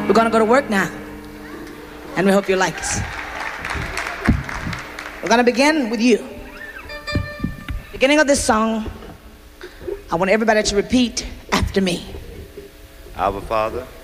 We're gonna go to work now, and we hope you like us. We're gonna begin with you. Beginning of this song, I want everybody to repeat after me. Our Father,